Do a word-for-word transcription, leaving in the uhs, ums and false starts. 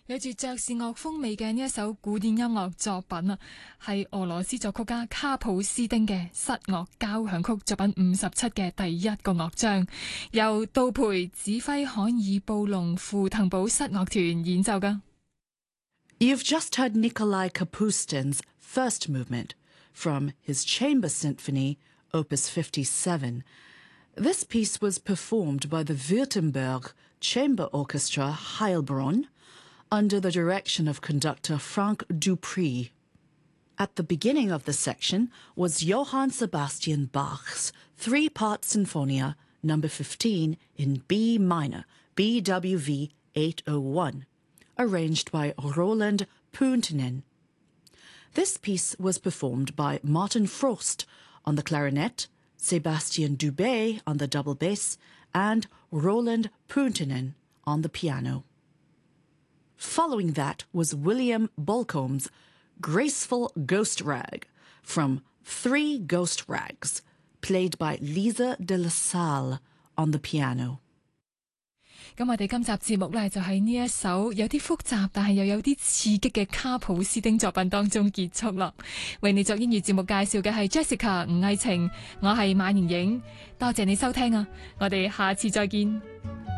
有住爵士樂風味嘅呢一首古典音樂作品啊，係俄羅斯作曲家卡普斯丁嘅室樂交響曲作品五十七嘅第一個樂章，由杜培指揮罕爾布隆符騰堡室樂團演奏㗎。 You've just heard Nikolai Kapustin's first movement from his Chamber Symphony, Opus fifty-seven. This piece was performed by the Württemberg Chamber Orchestra Heilbronn under the direction of conductor Frank Dupree. At the beginning of the section was Johann Sebastian Bach's three-part Sinfonia number fifteen in B minor, B W V eight oh one, arranged by Roland Pünttinen. This piece was performed by Martin Frost on the clarinet, Sebastian Dubé on the double bass, and Roland Pünttinen on the piano. Following that was William Bolcombe's Graceful Ghost Rag from Three Ghost Rags, played by Lisa de la Salle on the piano. 咁我哋今集節目呢，就喺呢一首有啲複雜但係又有啲刺激嘅卡普斯丁作品當中結束啦。為你作音樂節目介紹嘅係 Jessica 吳藝晴，我係馬妍影，多謝你收聽啊，我哋下次再見。